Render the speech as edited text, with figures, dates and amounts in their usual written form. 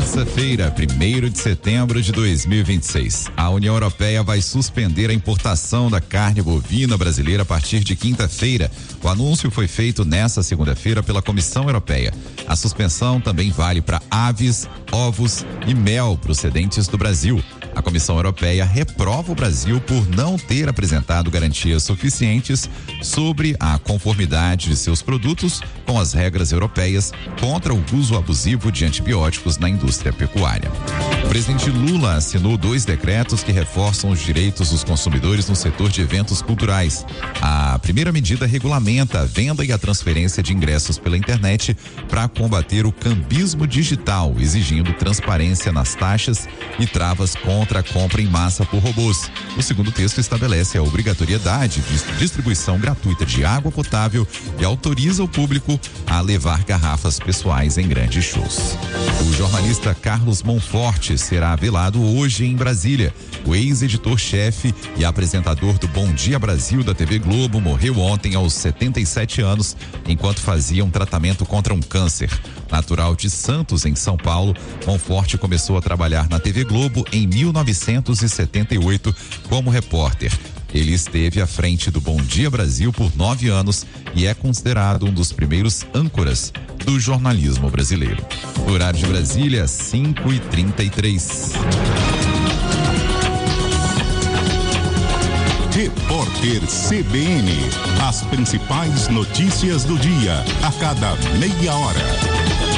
Terça-feira, 1º de setembro de 2026. A União Europeia vai suspender a importação da carne bovina brasileira a partir de quinta-feira. O anúncio foi feito nesta segunda-feira pela Comissão Europeia. A suspensão também vale para aves, ovos e mel procedentes do Brasil. A Comissão Europeia reprova o Brasil por não ter apresentado garantias suficientes sobre a conformidade de seus produtos com as regras europeias contra o uso abusivo de antibióticos na indústria pecuária. O presidente Lula assinou 2 decretos que reforçam os direitos dos consumidores no setor de eventos culturais. A primeira medida regulamenta a venda e a transferência de ingressos pela internet para combater o cambismo digital, exigindo transparência nas taxas e travas contra a compra em massa por robôs. O segundo texto estabelece a obrigatoriedade de distribuição gratuita de água potável e autoriza o público a levar garrafas pessoais em grandes shows. O jornalista Carlos Monforte será velado hoje em Brasília. O ex-editor-chefe e apresentador do Bom Dia Brasil da TV Globo morreu ontem aos 77 anos, enquanto fazia um tratamento contra um câncer. Natural de Santos, em São Paulo, Monforte começou a trabalhar na TV Globo em 1978 como repórter. Ele esteve à frente do Bom Dia Brasil por 9 anos e é considerado um dos primeiros âncoras do jornalismo brasileiro. Horário de Brasília, 5h33. Repórter CBN. As principais notícias do dia, a cada meia hora.